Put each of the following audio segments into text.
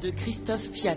de Christophe Piat.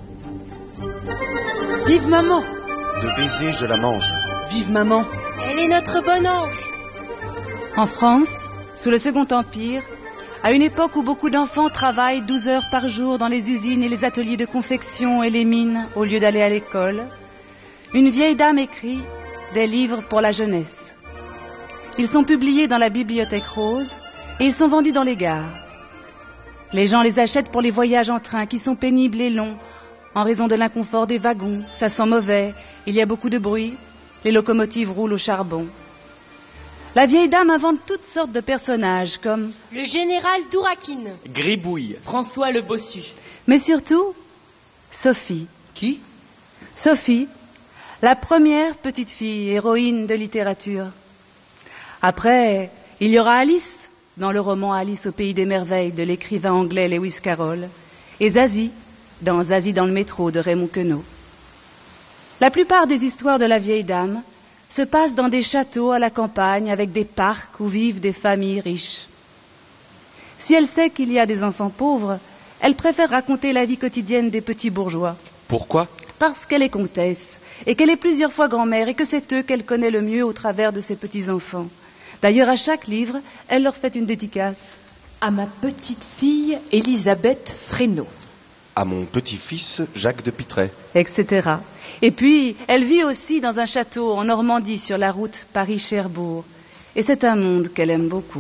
Vive maman! De baiser, je la mange. Vive maman! Elle est notre bon ange. En France, sous le Second Empire, à une époque où beaucoup d'enfants travaillent 12 heures par jour dans les usines et les ateliers de confection et les mines au lieu d'aller à l'école, une vieille dame écrit des livres pour la jeunesse. Ils sont publiés dans la Bibliothèque Rose et ils sont vendus dans les gares. Les gens les achètent pour les voyages en train qui sont pénibles et longs en raison de l'inconfort des wagons. Ça sent mauvais, il y a beaucoup de bruit, les locomotives roulent au charbon. La vieille dame invente toutes sortes de personnages comme le général Dourakine, Gribouille, François le Bossu. Mais surtout, Sophie. Qui? Sophie, la première petite fille héroïne de littérature. Après, il y aura Alice, dans le roman Alice au pays des merveilles de l'écrivain anglais Lewis Carroll, et Zazie, dans Zazie dans le métro de Raymond Queneau. La plupart des histoires de la vieille dame se passent dans des châteaux à la campagne avec des parcs où vivent des familles riches. Si elle sait qu'il y a des enfants pauvres, elle préfère raconter la vie quotidienne des petits bourgeois. Pourquoi? Parce qu'elle est comtesse et qu'elle est plusieurs fois grand-mère et que c'est eux qu'elle connaît le mieux au travers de ses petits-enfants. D'ailleurs, à chaque livre, elle leur fait une dédicace. À ma petite fille Elisabeth Fresneau. À mon petit-fils Jacques de Pitray. Etc. Et puis, elle vit aussi dans un château en Normandie sur la route Paris-Cherbourg. Et c'est un monde qu'elle aime beaucoup.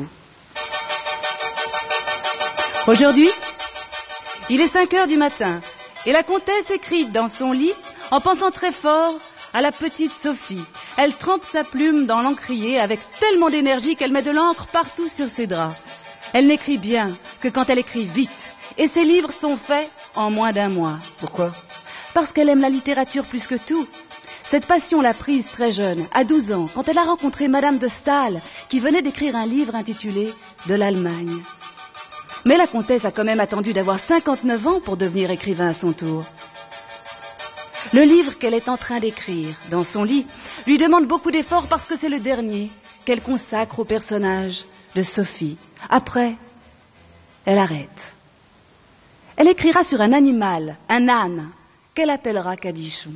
Aujourd'hui, il est 5 heures du matin et la comtesse écrit dans son lit en pensant très fort à la petite Sophie. Elle trempe sa plume dans l'encrier avec tellement d'énergie qu'elle met de l'encre partout sur ses draps. Elle n'écrit bien que quand elle écrit vite. Et ses livres sont faits en moins d'un mois. Pourquoi? Parce qu'elle aime la littérature plus que tout. Cette passion l'a prise très jeune, à 12 ans, quand elle a rencontré Madame de Staël, qui venait d'écrire un livre intitulé « De l'Allemagne ». Mais la comtesse a quand même attendu d'avoir 59 ans pour devenir écrivain à son tour. Le livre qu'elle est en train d'écrire, dans son lit, lui demande beaucoup d'efforts parce que c'est le dernier qu'elle consacre au personnage de Sophie. Après, elle arrête. Elle écrira sur un animal, un âne, qu'elle appellera Cadichon.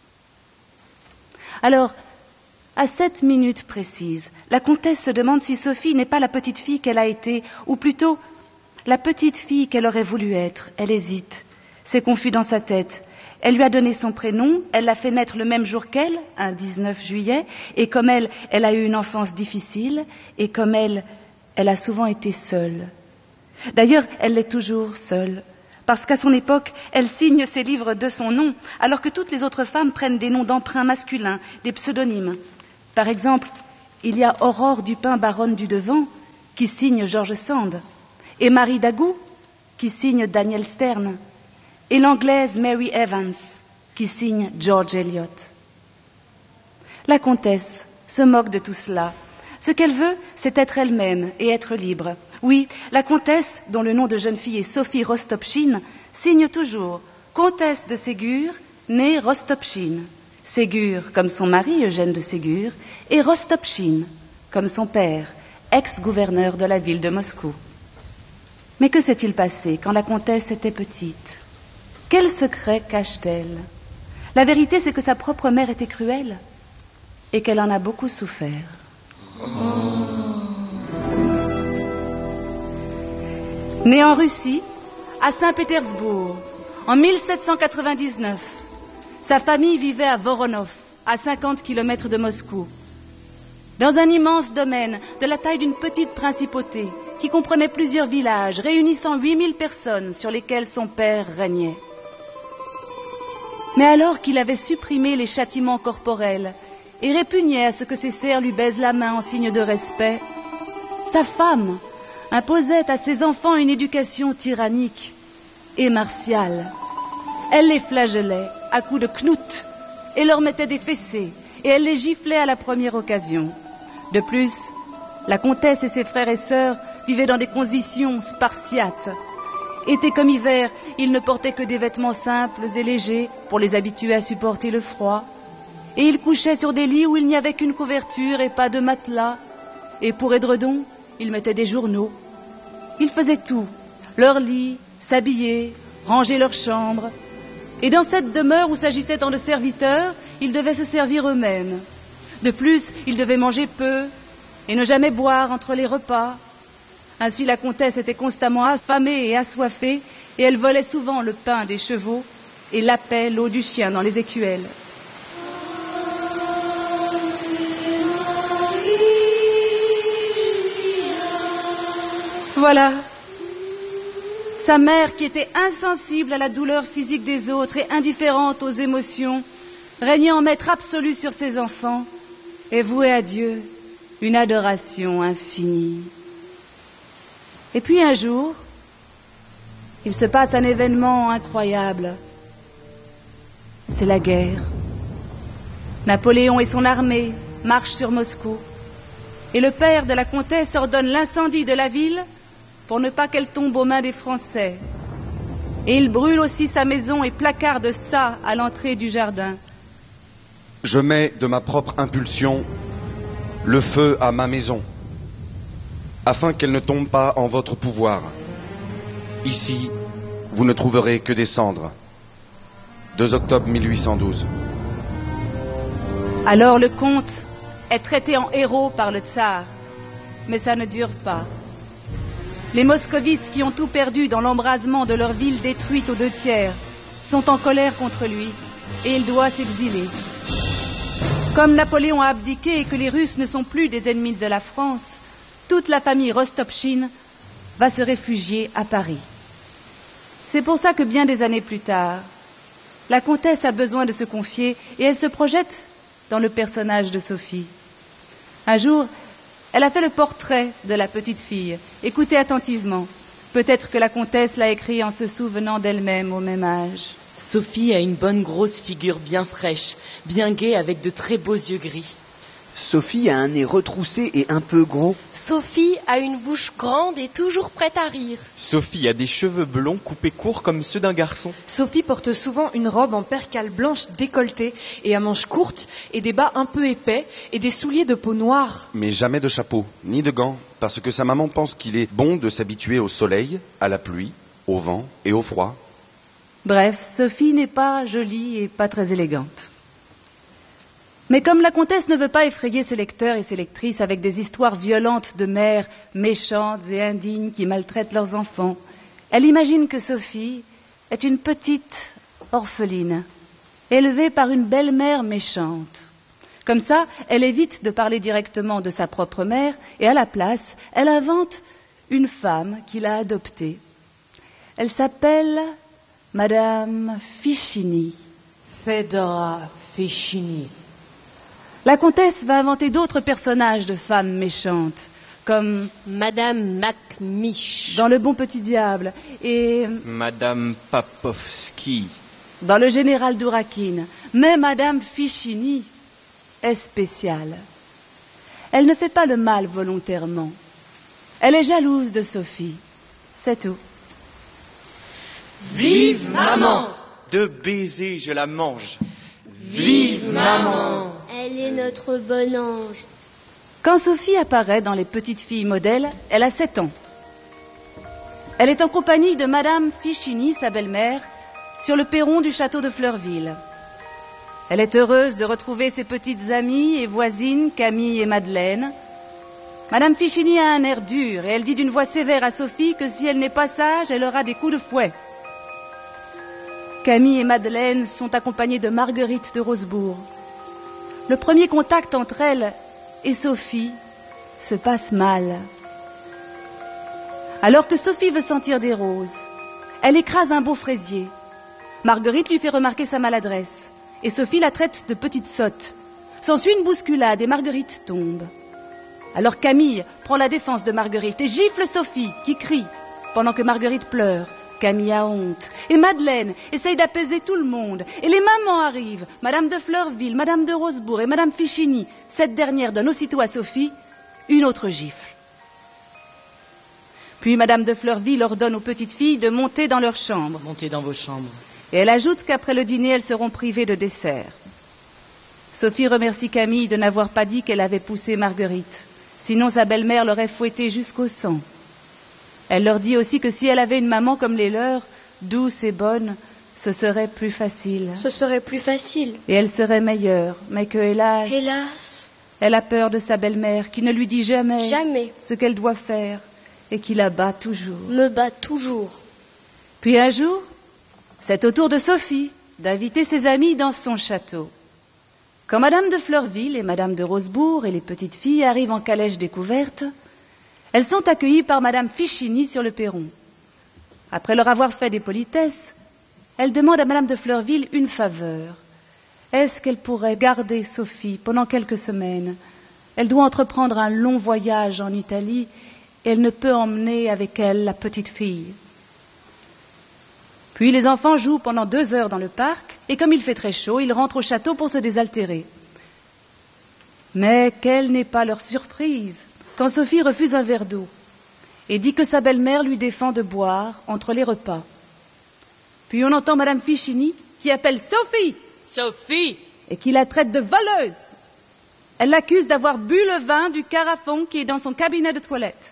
Alors, à 7 minutes précises, la comtesse se demande si Sophie n'est pas la petite fille qu'elle a été, ou plutôt la petite fille qu'elle aurait voulu être. Elle hésite, c'est confus dans sa tête. Elle lui a donné son prénom, elle l'a fait naître le même jour qu'elle, un 19 juillet, et comme elle a eu une enfance difficile, et comme elle a souvent été seule. D'ailleurs, elle l'est toujours seule. Parce qu'à son époque, elle signe ses livres de son nom, alors que toutes les autres femmes prennent des noms d'emprunt masculins, des pseudonymes. Par exemple, il y a Aurore Dupin, baronne du Devant, qui signe George Sand, et Marie Dagou, qui signe Daniel Stern, et l'anglaise Mary Evans, qui signe George Eliot. La comtesse se moque de tout cela. Ce qu'elle veut, c'est être elle-même et être libre. Oui, la comtesse, dont le nom de jeune fille est Sophie Rostopchine, signe toujours comtesse de Ségur, née Rostopchine. Ségur comme son mari Eugène de Ségur, et Rostopchine comme son père, ex-gouverneur de la ville de Moscou. Mais que s'est-il passé quand la comtesse était petite? Quel secret cache-t-elle? La vérité, c'est que sa propre mère était cruelle et qu'elle en a beaucoup souffert. Née en Russie, à Saint-Pétersbourg, en 1799, sa famille vivait à Voronov, à 50 km de Moscou, dans un immense domaine de la taille d'une petite principauté qui comprenait plusieurs villages réunissant 8000 personnes sur lesquelles son père régnait. Mais alors qu'il avait supprimé les châtiments corporels et répugnait à ce que ses serfs lui baisent la main en signe de respect, sa femme imposait à ses enfants une éducation tyrannique et martiale. Elle les flagellait à coups de knout et leur mettait des fessées, et elle les giflait à la première occasion. De plus, la comtesse et ses frères et sœurs vivaient dans des conditions spartiates. Été comme hiver, ils ne portaient que des vêtements simples et légers pour les habituer à supporter le froid. Et ils couchaient sur des lits où il n'y avait qu'une couverture et pas de matelas. Et pour édredon, ils mettaient des journaux. Ils faisaient tout, leur lit, s'habiller, ranger leurs chambres. Et dans cette demeure où s'agitaient tant de serviteurs, ils devaient se servir eux-mêmes. De plus, ils devaient manger peu et ne jamais boire entre les repas. Ainsi, la comtesse était constamment affamée et assoiffée, et elle volait souvent le pain des chevaux et lapait l'eau du chien dans les écuelles. Voilà. Sa mère, qui était insensible à la douleur physique des autres et indifférente aux émotions, régnait en maître absolu sur ses enfants et vouait à Dieu une adoration infinie. Et puis un jour, il se passe un événement incroyable. C'est la guerre. Napoléon et son armée marchent sur Moscou. Et le père de la comtesse ordonne l'incendie de la ville pour ne pas qu'elle tombe aux mains des Français. Et il brûle aussi sa maison et placarde ça à l'entrée du jardin. Je mets de ma propre impulsion le feu à ma maison, afin qu'elle ne tombe pas en votre pouvoir. Ici, vous ne trouverez que des cendres. 2 octobre 1812. Alors le comte est traité en héros par le tsar, mais ça ne dure pas. Les moscovites, qui ont tout perdu dans l'embrasement de leur ville détruite aux 2/3, sont en colère contre lui et il doit s'exiler. Comme Napoléon a abdiqué et que les Russes ne sont plus des ennemis de la France, toute la famille Rostopchine va se réfugier à Paris. C'est pour ça que bien des années plus tard, la comtesse a besoin de se confier et elle se projette dans le personnage de Sophie. Un jour, elle a fait le portrait de la petite fille. Écoutez attentivement. Peut-être que la comtesse l'a écrit en se souvenant d'elle-même au même âge. Sophie a une bonne grosse figure bien fraîche, bien gaie avec de très beaux yeux gris. Sophie a un nez retroussé et un peu gros. Sophie a une bouche grande et toujours prête à rire. Sophie a des cheveux blonds coupés courts comme ceux d'un garçon. Sophie porte souvent une robe en percale blanche décolletée et à manches courtes et des bas un peu épais et des souliers de peau noire. Mais jamais de chapeau, ni de gants, parce que sa maman pense qu'il est bon de s'habituer au soleil, à la pluie, au vent et au froid. Bref, Sophie n'est pas jolie et pas très élégante. Mais comme la comtesse ne veut pas effrayer ses lecteurs et ses lectrices avec des histoires violentes de mères méchantes et indignes qui maltraitent leurs enfants, elle imagine que Sophie est une petite orpheline, élevée par une belle-mère méchante. Comme ça, elle évite de parler directement de sa propre mère et à la place, elle invente une femme qu'il a adoptée. Elle s'appelle Madame Fichini. Fedora Fichini. La comtesse va inventer d'autres personnages de femmes méchantes, comme Madame Macmiche. dans Le Bon Petit Diable et Madame Papovski. dans Le Général Dourakine. Mais Madame Fichini est spéciale. Elle ne fait pas le mal volontairement. Elle est jalouse de Sophie. C'est tout. Vive maman! De baisers, je la mange. Vive maman! Elle est notre bon ange. Quand Sophie apparaît dans Les Petites Filles modèles, elle a 7 ans. Elle est en compagnie de Madame Fichini, sa belle-mère, sur le perron du château de Fleurville. Elle est heureuse de retrouver ses petites amies et voisines, Camille et Madeleine. Madame Fichini a un air dur et elle dit d'une voix sévère à Sophie que si elle n'est pas sage, elle aura des coups de fouet. Camille et Madeleine sont accompagnées de Marguerite de Rosebourg. Le premier contact entre elle et Sophie se passe mal. Alors que Sophie veut sentir des roses, elle écrase un beau fraisier. Marguerite lui fait remarquer sa maladresse et Sophie la traite de petite sotte. S'ensuit une bousculade et Marguerite tombe. Alors Camille prend la défense de Marguerite et gifle Sophie qui crie pendant que Marguerite pleure. Camille a honte. Et Madeleine essaye d'apaiser tout le monde. Et les mamans arrivent. Madame de Fleurville, Madame de Rosebourg et Madame Fichini. Cette dernière donne aussitôt à Sophie une autre gifle. Puis Madame de Fleurville ordonne aux petites filles de monter dans leur chambre. Montez dans vos chambres. Et elle ajoute qu'après le dîner, elles seront privées de dessert. Sophie remercie Camille de n'avoir pas dit qu'elle avait poussé Marguerite. Sinon, sa belle-mère l'aurait fouettée jusqu'au sang. Elle leur dit aussi que si elle avait une maman comme les leurs, douce et bonne, ce serait plus facile. Ce serait plus facile. Et elle serait meilleure, mais que, hélas, Hélas, elle a peur de sa belle-mère qui ne lui dit jamais jamais ce qu'elle doit faire et qui la bat toujours. me bat toujours. Puis un jour, c'est au tour de Sophie d'inviter ses amis dans son château. Quand Madame de Fleurville et Madame de Rosebourg et les petites filles arrivent en calèche découverte, elles sont accueillies par Madame Fichini sur le perron. Après leur avoir fait des politesses, elles demandent à Madame de Fleurville une faveur. Est-ce qu'elle pourrait garder Sophie pendant quelques semaines? Elle doit entreprendre un long voyage en Italie et elle ne peut emmener avec elle la petite fille. Puis les enfants jouent pendant 2 heures dans le parc et comme il fait très chaud, ils rentrent au château pour se désaltérer. Mais quelle n'est pas leur surprise quand Sophie refuse un verre d'eau et dit que sa belle-mère lui défend de boire entre les repas. Puis on entend Madame Fichini qui appelle Sophie Sophie! et qui la traite de voleuse. Elle l'accuse d'avoir bu le vin du carafon qui est dans son cabinet de toilette.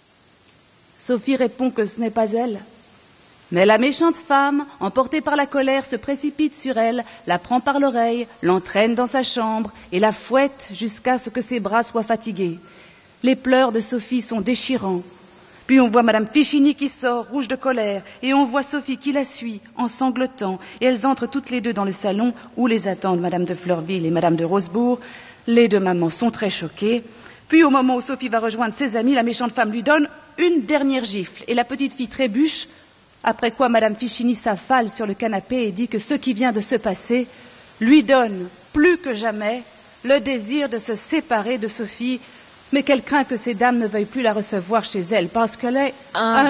Sophie répond que ce n'est pas elle. Mais la méchante femme, emportée par la colère, se précipite sur elle, la prend par l'oreille, l'entraîne dans sa chambre et la fouette jusqu'à ce que ses bras soient fatigués. Les pleurs de Sophie sont déchirants. Puis on voit Madame Fichini qui sort, rouge de colère, et on voit Sophie qui la suit, en sanglotant, et elles entrent toutes les deux dans le salon où les attendent Madame de Fleurville et Madame de Rosebourg. Les 2 mamans sont très choquées. Puis au moment où Sophie va rejoindre ses amis, la méchante femme lui donne une dernière gifle, et la petite fille trébuche, après quoi Madame Fichini s'affale sur le canapé et dit que ce qui vient de se passer lui donne, plus que jamais, le désir de se séparer de Sophie, mais qu'elle craint que ces dames ne veuillent plus la recevoir chez elle parce qu'elle est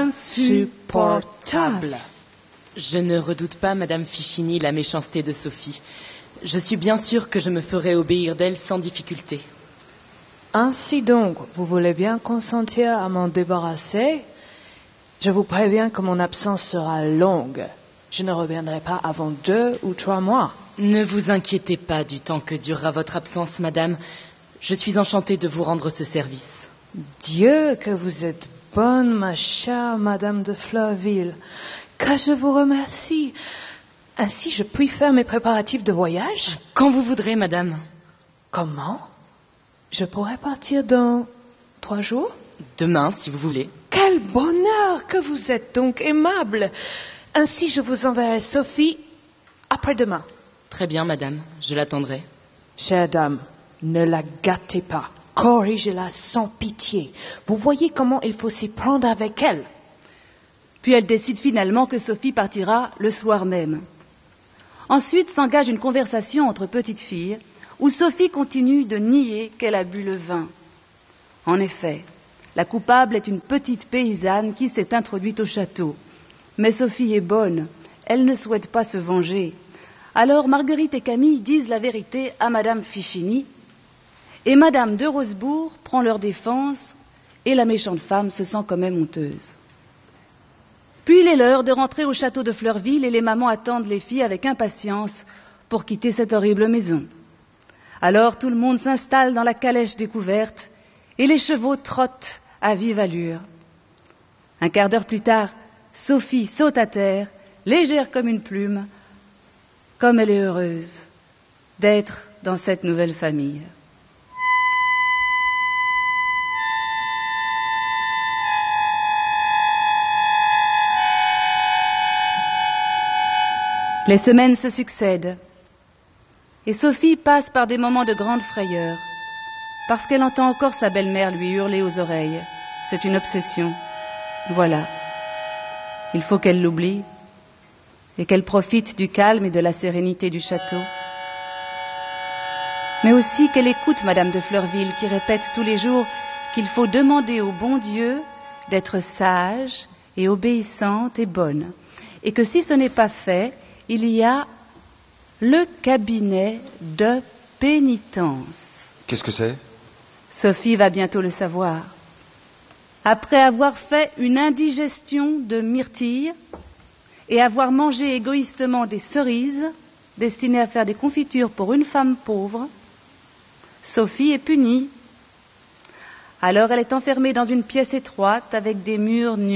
insupportable. Je ne redoute pas, Madame Fichini, la méchanceté de Sophie. Je suis bien sûre que je me ferai obéir d'elle sans difficulté. Ainsi donc, vous voulez bien consentir à m'en débarrasser? Je vous préviens que mon absence sera longue. Je ne reviendrai pas avant 2 ou 3 mois. Ne vous inquiétez pas du temps que durera votre absence, Madame. Je suis enchantée de vous rendre ce service. Dieu, que vous êtes bonne, ma chère Madame de Fleurville. Que je vous remercie. Ainsi, je puis faire mes préparatifs de voyage? Quand vous voudrez, Madame. Comment? Je pourrais partir dans 3 jours? Demain, si vous voulez. Quel bonheur que vous êtes donc aimable. Ainsi, je vous enverrai Sophie après-demain. Très bien, Madame. Je l'attendrai. Chère dame, ne la gâtez pas. Corrigez-la sans pitié. Vous voyez comment il faut s'y prendre avec elle. Puis elle décide finalement que Sophie partira le soir même. Ensuite s'engage une conversation entre petites filles où Sophie continue de nier qu'elle a bu le vin. En effet, la coupable est une petite paysanne qui s'est introduite au château. Mais Sophie est bonne, elle ne souhaite pas se venger. Alors Marguerite et Camille disent la vérité à Madame Fichini, et Madame de Rosebourg prend leur défense, et la méchante femme se sent quand même honteuse. Puis il est l'heure de rentrer au château de Fleurville, et les mamans attendent les filles avec impatience pour quitter cette horrible maison. Alors tout le monde s'installe dans la calèche découverte, et les chevaux trottent à vive allure. Un quart d'heure plus tard, Sophie saute à terre, légère comme une plume, comme elle est heureuse d'être dans cette nouvelle famille. Les semaines se succèdent, et Sophie passe par des moments de grande frayeur, parce qu'elle entend encore sa belle-mère lui hurler aux oreilles. C'est une obsession. Voilà. Il faut qu'elle l'oublie et qu'elle profite du calme et de la sérénité du château. Mais aussi qu'elle écoute Madame de Fleurville qui répète tous les jours qu'il faut demander au bon Dieu d'être sage et obéissante et bonne. Et que si ce n'est pas fait, il y a le cabinet de pénitence. Qu'est-ce que c'est? Sophie va bientôt le savoir. Après avoir fait une indigestion de myrtilles et avoir mangé égoïstement des cerises destinées à faire des confitures pour une femme pauvre, Sophie est punie. Alors elle est enfermée dans une pièce étroite avec des murs nus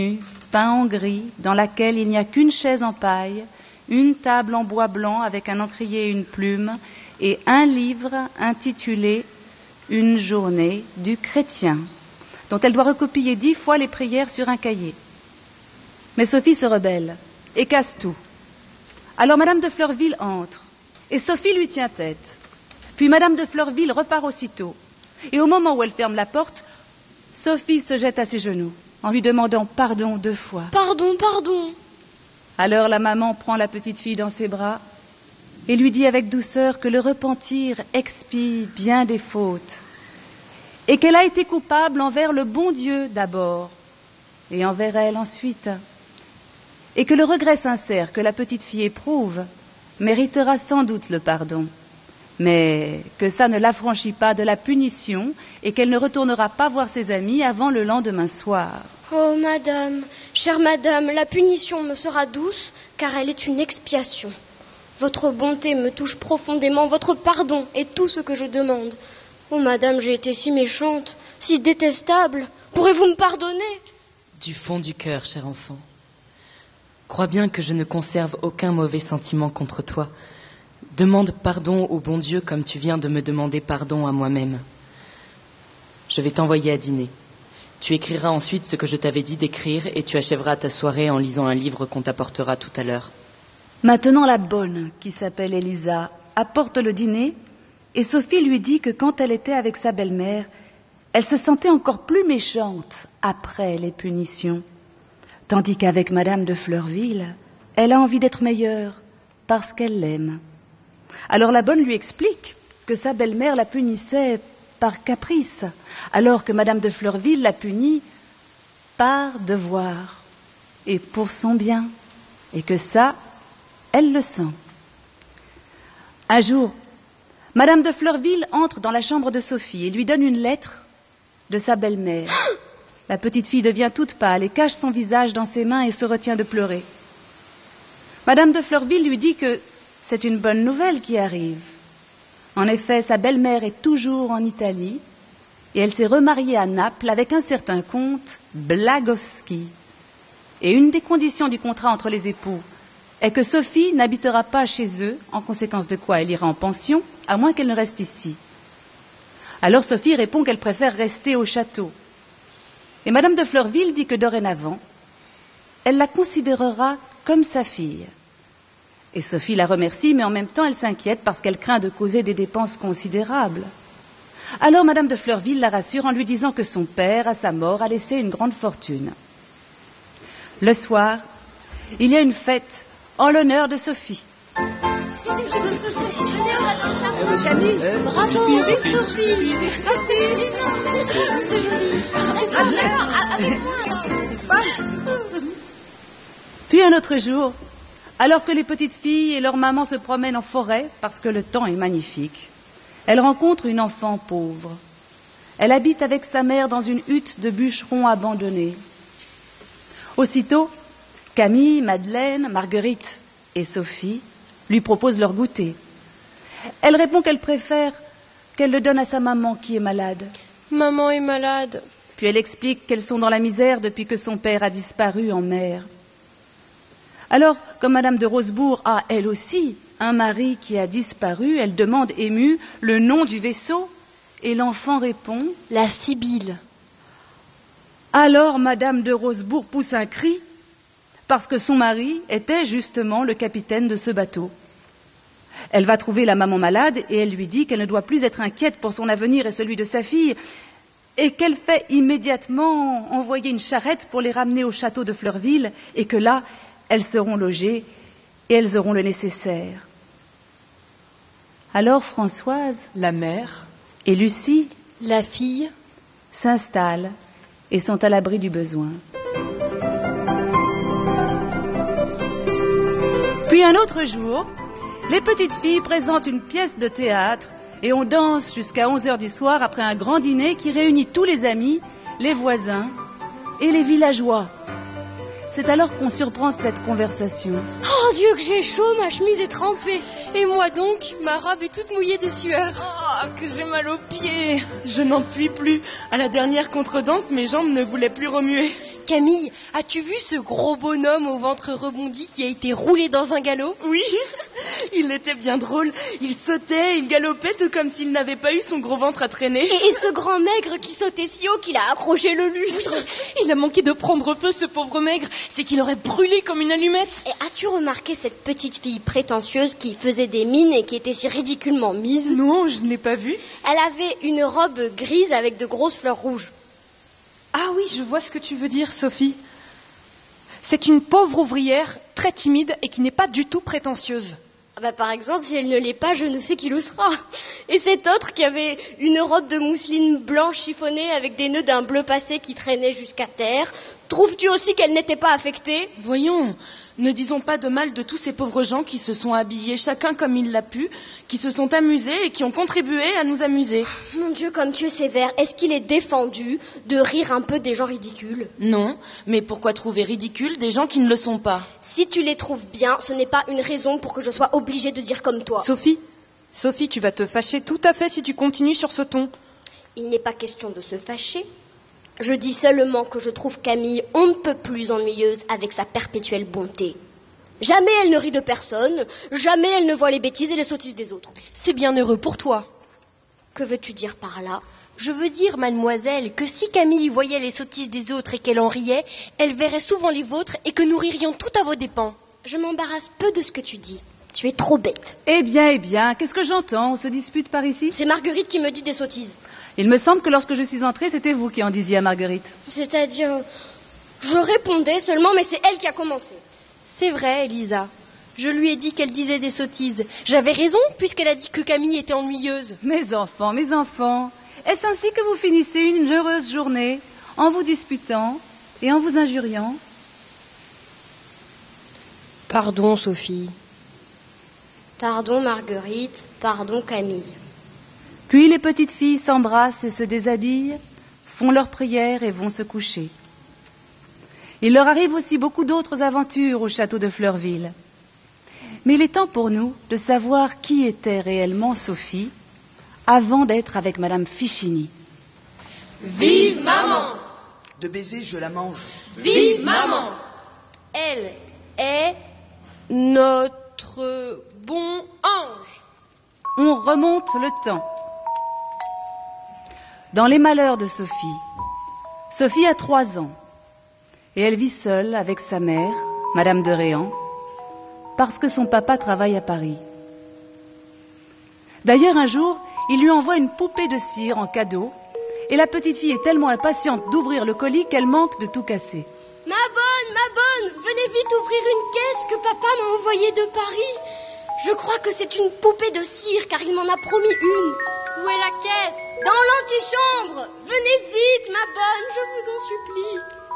peint en gris, dans laquelle il n'y a qu'une chaise en paille, une table en bois blanc avec un encrier et une plume, et un livre intitulé « Une journée du chrétien », dont elle doit recopier 10 fois les prières sur un cahier. Mais Sophie se rebelle et casse tout. Alors Madame de Fleurville entre, et Sophie lui tient tête. Puis Madame de Fleurville repart aussitôt. Et au moment où elle ferme la porte, Sophie se jette à ses genoux, en lui demandant pardon 2 fois. Pardon, pardon. Alors la maman prend la petite fille dans ses bras et lui dit avec douceur que le repentir expie bien des fautes et qu'elle a été coupable envers le bon Dieu d'abord et envers elle ensuite, et que le regret sincère que la petite fille éprouve méritera sans doute le pardon, mais que ça ne l'affranchit pas de la punition et qu'elle ne retournera pas voir ses amis avant le lendemain soir. Oh, madame, chère madame, la punition me sera douce, car elle est une expiation. Votre bonté me touche profondément, votre pardon est tout ce que je demande. Oh, madame, j'ai été si méchante, si détestable. Pourrez-vous me pardonner? Du fond du cœur, cher enfant. Crois bien que je ne conserve aucun mauvais sentiment contre toi. Demande pardon au bon Dieu comme tu viens de me demander pardon à moi-même. Je vais t'envoyer à dîner. Tu écriras ensuite ce que je t'avais dit d'écrire et tu achèveras ta soirée en lisant un livre qu'on t'apportera tout à l'heure. Maintenant la bonne, qui s'appelle Élisa, apporte le dîner et Sophie lui dit que quand elle était avec sa belle-mère, elle se sentait encore plus méchante après les punitions, tandis qu'avec Madame de Fleurville, elle a envie d'être meilleure parce qu'elle l'aime. Alors la bonne lui explique que sa belle-mère la punissait par caprice, alors que Madame de Fleurville la punit par devoir et pour son bien, et que ça, elle le sent. Un jour, Madame de Fleurville entre dans la chambre de Sophie et lui donne une lettre de sa belle-mère. La petite fille devient toute pâle et cache son visage dans ses mains et se retient de pleurer. Madame de Fleurville lui dit que c'est une bonne nouvelle qui arrive. En effet, sa belle-mère est toujours en Italie et elle s'est remariée à Naples avec un certain comte Blagowski. Et une des conditions du contrat entre les époux est que Sophie n'habitera pas chez eux, en conséquence de quoi elle ira en pension, à moins qu'elle ne reste ici. Alors Sophie répond qu'elle préfère rester au château. Et Madame de Fleurville dit que dorénavant, elle la considérera comme sa fille. Et Sophie la remercie, mais en même temps elle s'inquiète parce qu'elle craint de causer des dépenses considérables. Alors Madame de Fleurville la rassure en lui disant que son père, à sa mort, a laissé une grande fortune. Le soir, il y a une fête en l'honneur de Sophie. Camille, Bravo, vite Sophie. Puis un autre jour, alors que les petites filles et leur maman se promènent en forêt, parce que le temps est magnifique, elles rencontrent une enfant pauvre. Elle habite avec sa mère dans une hutte de bûcherons abandonnée. Aussitôt, Camille, Madeleine, Marguerite et Sophie lui proposent leur goûter. Elle répond qu'elle préfère qu'elle le donne à sa maman qui est malade. Maman est malade. Puis elle explique qu'elles sont dans la misère depuis que son père a disparu en mer. Alors, comme Madame de Rosebourg a, elle aussi, un mari qui a disparu, elle demande émue le nom du vaisseau et l'enfant répond « La Sibylle ». Alors Madame de Rosebourg pousse un cri parce que son mari était justement le capitaine de ce bateau. Elle va trouver la maman malade et elle lui dit qu'elle ne doit plus être inquiète pour son avenir et celui de sa fille et qu'elle fait immédiatement envoyer une charrette pour les ramener au château de Fleurville et que là, elles seront logées et elles auront le nécessaire. Alors Françoise, la mère, et Lucie, la fille, s'installent et sont à l'abri du besoin. Puis un autre jour, les petites filles présentent une pièce de théâtre et on danse jusqu'à 11h du soir après un grand dîner qui réunit tous les amis, les voisins et les villageois. C'est alors qu'on surprend cette conversation. Oh Dieu que j'ai chaud, ma chemise est trempée. Et moi donc, ma robe est toute mouillée de sueur. Oh, que j'ai mal aux pieds. Je n'en puis plus. À la dernière contredanse, mes jambes ne voulaient plus remuer. Camille, as-tu vu ce gros bonhomme au ventre rebondi qui a été roulé dans un galop? Oui, il était bien drôle. Il sautait, il galopait tout comme s'il n'avait pas eu son gros ventre à traîner. Et ce grand maigre qui sautait si haut qu'il a accroché le lustre. Oui, il a manqué de prendre feu, ce pauvre maigre. C'est qu'il aurait brûlé comme une allumette. Et as-tu remarqué cette petite fille prétentieuse qui faisait des mines et qui était si ridiculement mise? Non, je ne l'ai pas vue. Elle avait une robe grise avec de grosses fleurs rouges. Ah oui, je vois ce que tu veux dire, Sophie. C'est une pauvre ouvrière, très timide et qui n'est pas du tout prétentieuse. Par exemple, si elle ne l'est pas, je ne sais qui le sera. Et cette autre qui avait une robe de mousseline blanche chiffonnée avec des nœuds d'un bleu passé qui traînaient jusqu'à terre. Trouves-tu aussi qu'elle n'était pas affectée? Voyons, ne disons pas de mal de tous ces pauvres gens qui se sont habillés chacun comme il l'a pu, qui se sont amusés et qui ont contribué à nous amuser. Mon Dieu, comme tu es sévère, est-ce qu'il est défendu de rire un peu des gens ridicules? Non, mais pourquoi trouver ridicule des gens qui ne le sont pas? Si tu les trouves bien, ce n'est pas une raison pour que je sois obligée de dire comme toi. Sophie, tu vas te fâcher tout à fait si tu continues sur ce ton. Il n'est pas question de se fâcher. Je dis seulement que je trouve Camille on ne peut plus ennuyeuse avec sa perpétuelle bonté. Jamais elle ne rit de personne, jamais elle ne voit les bêtises et les sottises des autres. C'est bien heureux pour toi. Que veux-tu dire par là? Je veux dire, mademoiselle, que si Camille voyait les sottises des autres et qu'elle en riait, elle verrait souvent les vôtres et que nous ririons tout à vos dépens. Je m'embarrasse peu de ce que tu dis. Tu es trop bête. Eh bien, qu'est-ce que j'entends? On se dispute par ici? C'est Marguerite qui me dit des sottises. Il me semble que lorsque je suis entrée, c'était vous qui en disiez à Marguerite. C'est-à-dire, je répondais seulement, mais c'est elle qui a commencé. C'est vrai, Elisa. Je lui ai dit qu'elle disait des sottises. J'avais raison, puisqu'elle a dit que Camille était ennuyeuse. Mes enfants, est-ce ainsi que vous finissez une heureuse journée, en vous disputant et en vous injuriant? Pardon, Sophie. Pardon, Marguerite. Pardon, Camille. Puis les petites filles s'embrassent et se déshabillent, font leurs prières et vont se coucher. Il leur arrive aussi beaucoup d'autres aventures au château de Fleurville. Mais il est temps pour nous de savoir qui était réellement Sophie avant d'être avec Madame Fichini. Vive maman! De baiser, je la mange. Vive maman! Elle est notre bon ange. On remonte le temps. Dans les malheurs de Sophie, Sophie a 3 ans et elle vit seule avec sa mère, Madame de Réan, parce que son papa travaille à Paris. D'ailleurs, un jour, il lui envoie une poupée de cire en cadeau et la petite fille est tellement impatiente d'ouvrir le colis qu'elle manque de tout casser. Ma bonne, venez vite ouvrir une caisse que papa m'a envoyée de Paris. Je crois que c'est une poupée de cire car il m'en a promis une. Où est la caisse? Dans l'antichambre. Venez vite, ma bonne, je vous en supplie.